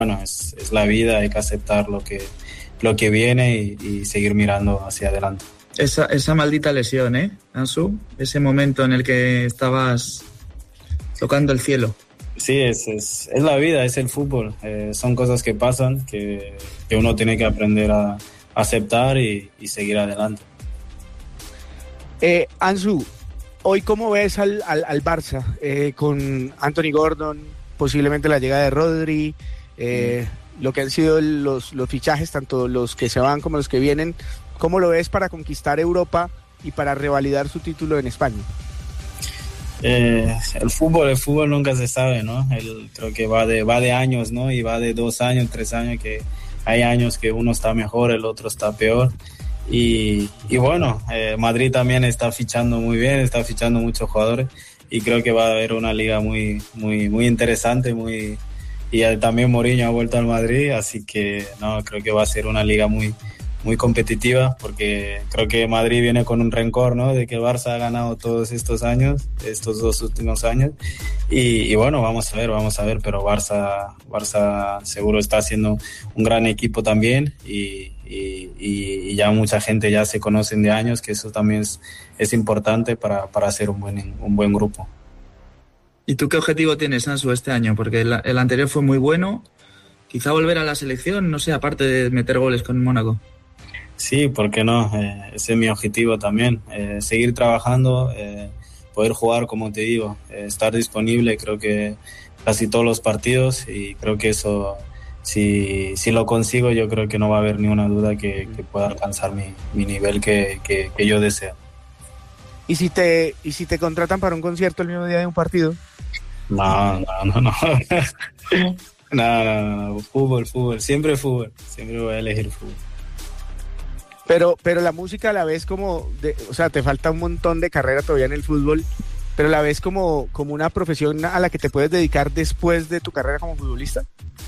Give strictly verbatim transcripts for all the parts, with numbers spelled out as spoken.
bueno, es, es la vida, hay que aceptar lo que, lo que viene y, y seguir mirando hacia adelante. Esa, esa maldita lesión, ¿eh, Ansu? Ese momento en el que estabas tocando el cielo. Sí, es, es, es la vida, es el fútbol. Eh, son cosas que pasan, que, que uno tiene que aprender a, a aceptar y, y seguir adelante. Eh, Ansu, hoy ¿cómo ves al, al, al Barça? Eh, con Anthony Gordon, posiblemente la llegada de Rodri, eh, mm. lo que han sido los, los fichajes, tanto los que se van como los que vienen. ¿Cómo lo ves para conquistar Europa y para revalidar su título en España? Eh, el fútbol, el fútbol nunca se sabe, ¿no? El, creo que va de, va de años, ¿no? Y va de dos años, tres años, que hay años que uno está mejor, el otro está peor. Y, y bueno, eh, Madrid también está fichando muy bien, está fichando muchos jugadores y creo que va a haber una liga muy, muy, muy interesante, muy, y también Mourinho ha vuelto al Madrid, así que no, creo que va a ser una liga muy, muy competitiva, porque creo que Madrid viene con un rencor, ¿no? De que el Barça ha ganado todos estos años, estos dos últimos años, y, y bueno, vamos a ver, vamos a ver, pero Barça, Barça seguro está haciendo un gran equipo también, y, y, y ya mucha gente ya se conocen de años, que eso también es, es importante para, para hacer un buen, un buen grupo. ¿Y tú qué objetivo tienes, Ansu, este año? Porque el, el anterior fue muy bueno, quizá volver a la selección, no sé, aparte de meter goles con Mónaco. Sí, ¿por qué no? Eh, ese es mi objetivo también, eh, seguir trabajando, eh, poder jugar, como te digo, eh, estar disponible, creo que casi todos los partidos, y creo que eso, si, si lo consigo, yo creo que no va a haber ninguna duda que, que pueda alcanzar mi, mi nivel que, que, que yo deseo. ¿Y si te y si te contratan para un concierto el mismo día de un partido? No, no, no, no. no, no, no, fútbol, fútbol, siempre fútbol, siempre voy a elegir fútbol. Pero, pero la música la ves como, de, o sea, te falta un montón de carrera todavía en el fútbol, pero la ves como, como una profesión a la que te puedes dedicar después de tu carrera como futbolista.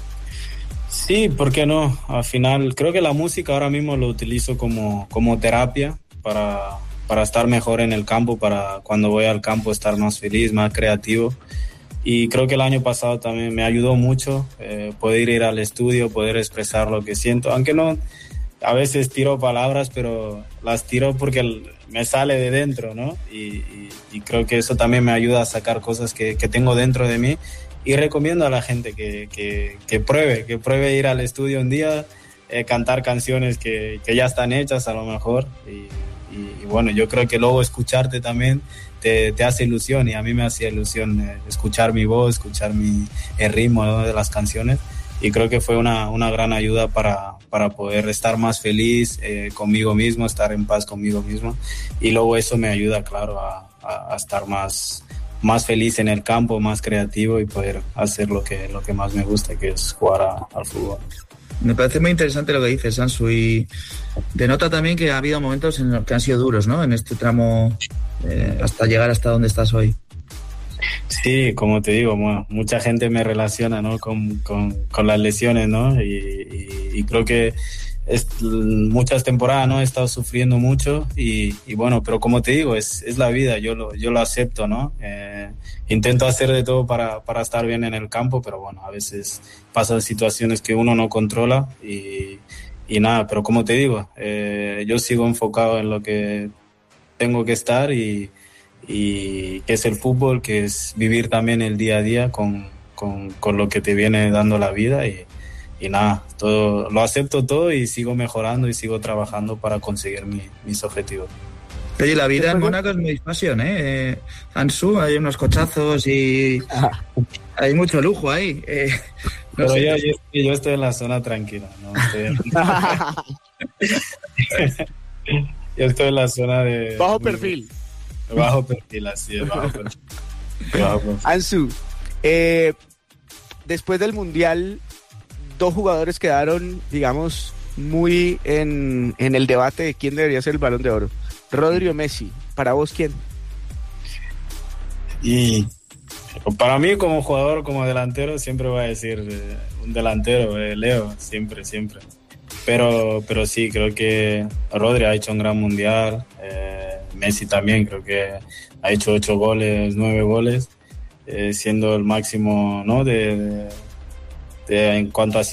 Sí, ¿por qué no? Al final, creo que la música ahora mismo lo utilizo como, como terapia para, para estar mejor en el campo, para cuando voy al campo estar más feliz, más creativo. Y creo que el año pasado también me ayudó mucho eh, poder ir al estudio, poder expresar lo que siento, aunque no... A veces tiro palabras, pero las tiro porque me sale de dentro, ¿no? Y, y, y creo que eso también me ayuda a sacar cosas que, que tengo dentro de mí. Y recomiendo a la gente que, que, que pruebe, que pruebe ir al estudio un día, eh, cantar canciones que, que ya están hechas a lo mejor. Y, y, y bueno, yo creo que luego escucharte también te, te hace ilusión, y a mí me hacía ilusión eh, escuchar mi voz, escuchar mi, el ritmo, ¿no?, de las canciones. Y creo que fue una, una gran ayuda para, para poder estar más feliz eh, conmigo mismo, estar en paz conmigo mismo. Y luego eso me ayuda, claro, a, a, a estar más, más feliz en el campo, más creativo, y poder hacer lo que, lo que más me gusta, que es jugar a, al fútbol. Me parece muy interesante lo que dices, Ansu, y denota también que ha habido momentos en los que han sido duros, ¿no? En este tramo eh, hasta llegar hasta donde estás hoy. Sí, como te digo, bueno, mucha gente me relaciona, ¿no?, con, con, con las lesiones, ¿no? Y, y, y creo que es, muchas temporadas, ¿no?, he estado sufriendo mucho, y, y bueno, pero como te digo, es, es la vida, yo lo, yo lo acepto, ¿no? Eh, intento hacer de todo para, para estar bien en el campo, pero bueno, a veces pasan situaciones que uno no controla, y, y nada, pero como te digo, eh, yo sigo enfocado en lo que tengo que estar, y y que es el fútbol, que es vivir también el día a día con, con, con lo que te viene dando la vida, y, y nada, todo, lo acepto todo y sigo mejorando y sigo trabajando para conseguir mi, mis objetivos. Oye, la vida en Mónaco es muy pasión, ¿eh? eh Ansu, hay unos cochazos y hay mucho lujo ahí. Eh, no Pero sé, yo, yo, yo estoy en la zona tranquila, ¿no? Estoy en... yo estoy en la zona de... Bajo perfil. Bajo perfil, así es, bajo perfil. Bajo perfil. Ansu, eh, después del Mundial, dos jugadores quedaron, digamos, muy en, en el debate de quién debería ser el Balón de Oro. Rodri o Messi. ¿Para vos quién? Y para mí, como jugador, como delantero, siempre voy a decir eh, un delantero, eh, Leo, siempre, siempre. Pero, pero sí, creo que Rodri ha hecho un gran Mundial. Eh, Messi también, creo que ha hecho ocho goles, nueve goles, eh, siendo el máximo, ¿no?, de, de, eh, en cuanto a